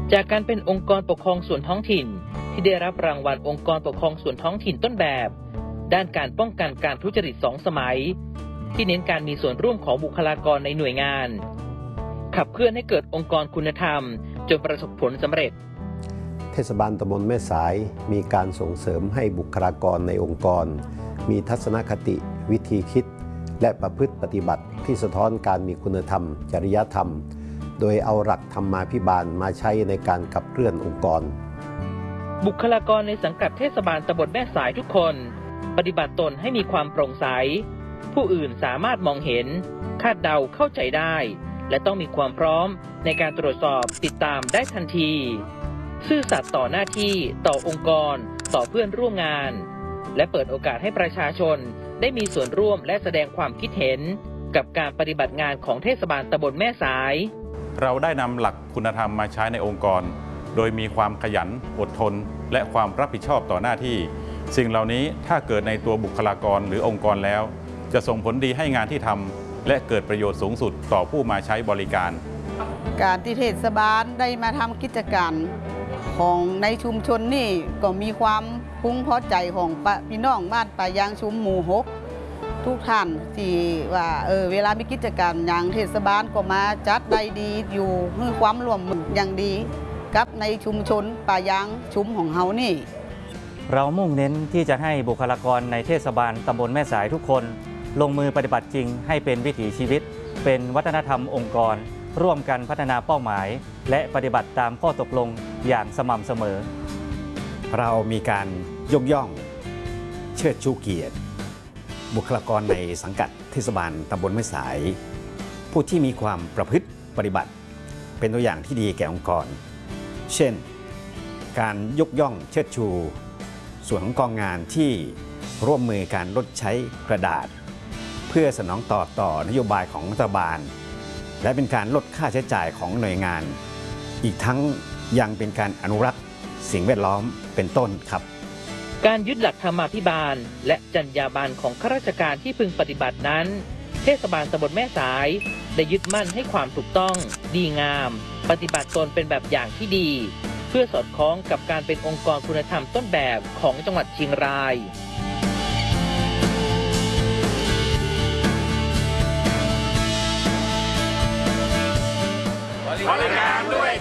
จากการเป็นองค์กรปกครองส่วนท้องถิ่นที่ได้รับรางวัลองค์กรปกครองส่วนท้องถิ่นต้นแบบด้านการป้องกันการทุจริต2 สมัยที่เน้นการมีส่วนร่วมของบุคลากรในหน่วยงานขับเคลื่อนให้เกิดองค์กรคุณธรรมจนประสบผลสำเร็จเทศบาลตำบลแม่สายมีการส่งเสริมให้บุคลากรในองค์กรมีทัศนคติวิธีคิดและประพฤติปฏิบัติที่สะท้อนการมีคุณธรรมจริยธรรมโดยเอาหลักธรรมาภิบาลมาใช้ในการขับเคลื่อนองค์กรบุคลากรในสังกัดเทศบาลตำบลแม่สายทุกคนปฏิบัติตนให้มีความโปร่งใสผู้อื่นสามารถมองเห็นคาดเดาเข้าใจได้และต้องมีความพร้อมในการตรวจสอบติดตามได้ทันทีซื่อสัตย์ต่อหน้าที่ต่อองค์กรต่อเพื่อนร่วมงานและเปิดโอกาสให้ประชาชนได้มีส่วนร่วมและแสดงความคิดเห็นกับการปฏิบัติงานของเทศบาลตำบลแม่สายเราได้นำหลักคุณธรรมมาใช้ในองค์กรโดยมีความขยันอดทนและความรับผิดชอบต่อหน้าที่สิ่งเหล่านี้ถ้าเกิดในตัวบุคลากรหรือองค์กรแล้วจะส่งผลดีให้งานที่ทำและเกิดประโยชน์สูงสุดต่อผู้มาใช้บริการการที่เทศบาลได้มาทำกิจการของในชุมชนนี่ก็มีความพึงพอใจของพี่น้องบ้านป่ายางชุมหมู่6ทุกท่านที่ว่าเวลามีกิจการอย่างเทศบาลก็มาจัดได้ดีอยู่ให้ความร่วมมืออย่างดีกับในชุมชนป่ายางชุมของเฮานี่เรามุ่งเน้นที่จะให้บุคลากรในเทศบาลตำบลแม่สายทุกคนลงมือปฏิบัติจริงให้เป็นวิถีชีวิตเป็นวัฒนธรรมองค์กรร่วมกันพัฒนาเป้าหมายและปฏิบัติตามข้อตกลงอย่างสม่ำเสมอเรามีการยกย่องเชิดชูเกียรติบุคลากรในสังกัดเทศบาลตำบลแม่สายผู้ที่มีความประพฤติปฏิบัติเป็นตัวอย่างที่ดีแก่องค์กรเช่นการยกย่องเชิดชูส่วนของกองงานที่ร่วมมือการลดใช้กระดาษเพื่อสนองต่อนโยบายของรัฐบาลและเป็นการลดค่าใช้จ่ายของหน่วยงานอีกทั้งยังเป็นการอนุรักษ์สิ่งแวดล้อมเป็นต้นครับการยึดหลักธรรมาภิบาลและจรรยาบรรณของข้าราชการที่พึงปฏิบัตินั้นเทศบาลตำบลแม่สายได้ยึดมั่นให้ความถูกต้องดีงามปฏิบัติตนเป็นแบบอย่างที่ดีเพื่อสอดคล้องกับการเป็นองค์กรคุณธรรมต้นแบบของจังหวัดเชียงรายบริการด้วย